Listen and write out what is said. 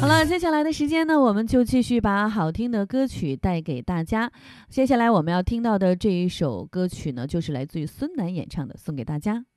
好了，接下来的时间呢，我们就继续把好听的歌曲带给大家。接下来我们要听到的这一首歌曲呢，就是来自于孙楠演唱的，送给大家。